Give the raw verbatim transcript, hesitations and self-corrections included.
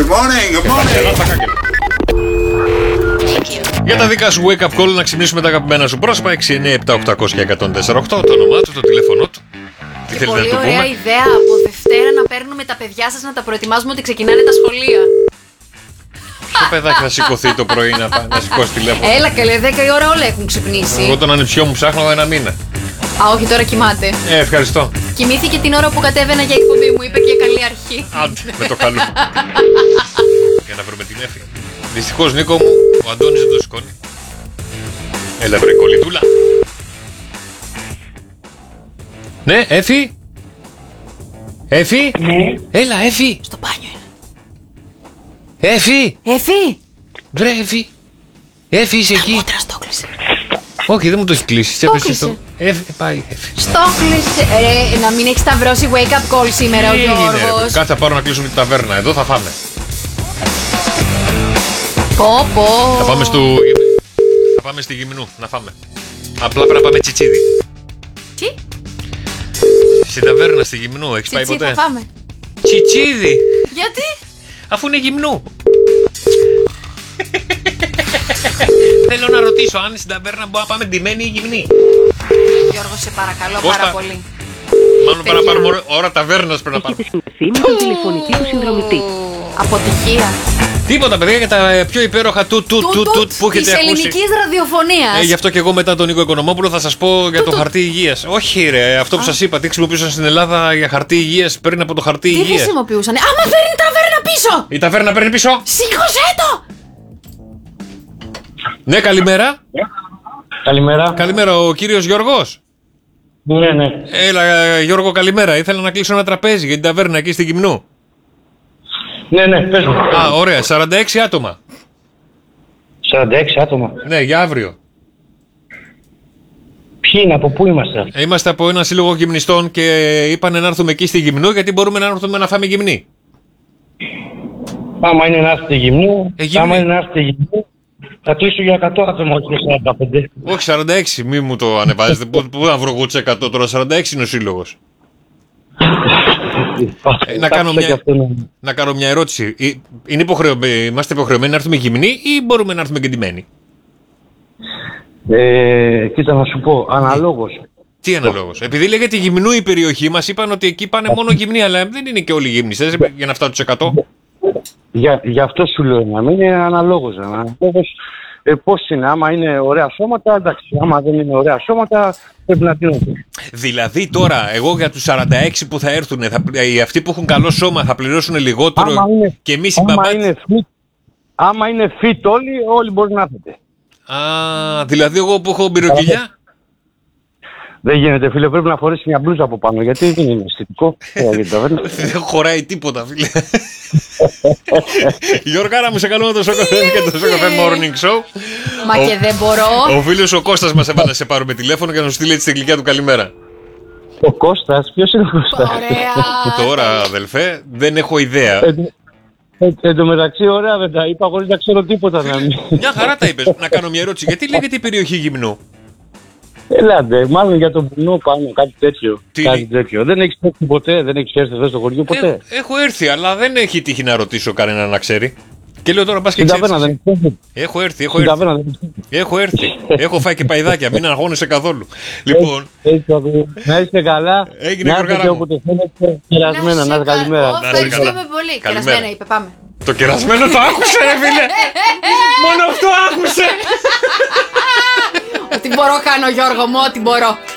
Good morning, good morning. Για τα δικά σου wake up call να ξυπνήσουμε τα αγαπημένα σου πρόσωπα. έξι εννιά επτά οκτώ μηδέν μηδέν ένα μηδέν τέσσερα οκτώ, το όνομά του, το τηλέφωνο του. Τι θέλετε να του πούμε? Πολύ ωραία ιδέα από Δευτέρα να παίρνουμε τα παιδιά σας να τα προετοιμάζουμε ότι ξεκινάνε τα σχολεία. Ποιο παιδάκι θα σηκωθεί το πρωί να, να σηκώσει τηλέφωνο? Έλα καλέ, δέκα η ώρα όλα έχουν ξυπνήσει. Εγώ τον ανεψιό μου ψάχνω ένα μήνα. Α, όχι, τώρα κοιμάται. Ε, ευχαριστώ. Κοιμήθηκε την ώρα που κατέβαινα για εκπομπή μου, είπε και καλή αρχή. Άντε, με το καλό. Για να βρούμε την Έφη. Δυστυχώς, Νίκο μου, ο Αντώνης δεν το σηκώνει. Έλα βρε κολλητούλα. Ναι, Έφη. Έφη. Ναι. Έλα, Έφη. Στο μπάνιο είναι. Έφη. Εφή. Βρε, Έφη. Έφη, είσαι εκεί. Μούτρα στο κλείσε. Όχι, δεν μου το έχει κλείσει. Το κλείσε. Έφη, πάει, Έφη. Στο κλείσε. Ρε, να μην έχει σταυρώσει wake up call σήμερα ο Γιώργος. Κάτσε να πάρω να κλείσουμε την ταβέρνα. Εδώ θα φάμε. Πω πω. Θα πάμε στο... Θα πάμε στη Γυμνού να φάμε. Απλά πρέπει να πάμε τσιτσίδι. Τι? Στην ταβέρνα στη Γυμνού, έχεις πάει Τσιτσί ποτέ? θα φάμε. Τσιτσίδι. Γιατί? Αφού είναι Γυμνού. Θέλω να ρωτήσω αν στην ταβέρνα μπορούμε να πάμε ντυμένοι ή γυμνοί. Γιώργο, σε παρακαλώ Πώς πάρα θα- πολύ. Μάλλον πρέπει να πάρουμε ώρα- ώρα ταβέρνας πρέπει να πάρουμε. Έχετε συνδεθεί με τον τηλεφωνική του συνδρομητή. Αποτυχία. Τίποτα παιδιά για τα πιο υπέροχα τουτ τουτ τουτ τουτ που Της έχετε ακούσει. ελληνικής ραδιοφωνίας. Ε, γι' αυτό και εγώ μετά τον Νίκο Οικονομόπουλο θα σας πω για το τουτ. χαρτί υγείας. Όχι ρε, αυτό που σας είπα, τι χρησιμοποιούσαν στην Ελλάδα για χαρτί υγείας πριν από το χαρτί Τι υγείας. χρησιμοποιούσανε? Άμα φέρνει ταβέρνα πίσω! Η ταβέρνα παίρνει πίσω. Σήκωσέ το! Ναι, καλημέρα. Καλημέρα. Καλημέρα, ο κύριος Γιώργος. Ναι, ναι. Έλα, ε, Γιώργο, καλημέρα. Ήθελα να κλείσω ένα τραπέζι για την ταβέρνα εκεί στην Γυμνού. Ναι, ναι, πες μου. Α, ωραία, σαράντα έξι άτομα. σαράντα έξι άτομα. Ναι, για αύριο. Ποιοι είναι, από πού είμαστε? Ε, Είμαστε από ένα σύλλογο γυμνιστών και είπανε να έρθουμε εκεί στη Γυμνού γιατί μπορούμε να έρθουμε να φάμε γυμνή. Άμα είναι να έρθετε Γυμνού, Ε, Γυμνή. άμα είναι να έρθετε Γυμνού, θα κλείσω για εκατό άτομα, όχι για σαράντα πέντε. Όχι, σαράντα έξι, μη μου το ανεβάζετε. Πού, πού να βρω εγώ τους εκατό τώρα, σαράντα έξι είναι ο σύλλογος. Ε, να, κάνω μια, να κάνω μια ερώτηση. Ε, Είναι υποχρεωμένοι, είμαστε υποχρεωμένοι να έρθουμε γυμνοί ή μπορούμε να έρθουμε και ντυμένοι? Ε, κοίτα να σου πω, αναλόγως. Τι αναλόγως? Επειδή λέγεται Γυμνού η περιοχή μας, είπαν ότι εκεί πάνε μόνο γυμνοί, αλλά δεν είναι και όλοι γυμνιστές για να φτάσουν τους εκατό. Για, γι' αυτό σου λέω, να μην είναι αναλόγως. Αναλόγως ε, πώς είναι, άμα είναι ωραία σώματα, εντάξει. Άμα δεν είναι ωραία σώματα, πρέπει να τίνονται. Δηλαδή τώρα, εγώ για τους σαράντα έξι που θα έρθουν, θα, οι αυτοί που έχουν καλό σώμα θα πληρώσουν λιγότερο Άμα είναι, και εμείς οι άμα μπαμπάτες. είναι fit, άμα είναι fit όλοι, όλοι μπορεί να έρθετε. Α, δηλαδή εγώ που έχω μπυροκυλιά. Δεν γίνεται, φίλε, πρέπει να φορέσει μια μπλούζα από πάνω, γιατί δεν είναι αισθητικό. Ε, για την ταβέρνα. Δεν χωράει τίποτα, φίλε. Γιώργαρα μου, σε καλούμε το Σοκοφέ και το Σοκοφέ Morning Show. Μα Ο- και δεν μπορώ. Ο φίλος ο Κώστας μας έβαλε να σε πάρουμε τηλέφωνο και να σου στείλει έτσι την γλυκιά του καλημέρα. Ο Κώστας, ποιος είναι ο Κώστας? Ωραία. Τώρα, αδελφέ, δεν έχω ιδέα. Ε, ε, εν τω μεταξύ, ωραία δεν τα είπα χωρίς να ξέρω τίποτα να μην. Μια χαρά τα είπες. Να κάνω μια ερώτηση. Γιατί λέγεται η περιοχή Γυμνού? Ελάτε, μάλλον για τον πουνό πάνω, κάτι τέτοιο. Τι? Κάτι τέτοιο. Δεν έχεις έρθει ποτέ, δεν έχεις έρθει εδώ στο χωριό ποτέ. Ε, έχω έρθει, αλλά δεν έχει τύχει να ρωτήσω κανένα να ξέρει. Και λέω τώρα πας και Στην ξέρεις. ταβέρνα δεν έχεις έρθει. Έχω έρθει, έχω Στην έρθει. ταβέρνα δεν έχεις έρθει. Έχω έρθει. Έχω φάει και παϊδάκια, μην αγχώνεσαι καθόλου. Λοιπόν, Έτσι, έτσι, να είστε καλά. Έγινε, να Γιώργαρα έρθετε μου. όποτε θέλετε. Κερασμένα, να είστε καλημέρα. Να είστε Ευχαριστούμε καλά. πολύ. Καλημέρα. Κερασμένα είπε, πάμε. το κερασμένο το άκουσε, ρε φίλε. Μόνο αυτό άκουσε. Ό,τι μπορώ κάνω, Γιώργο μου, ό,τι μπορώ.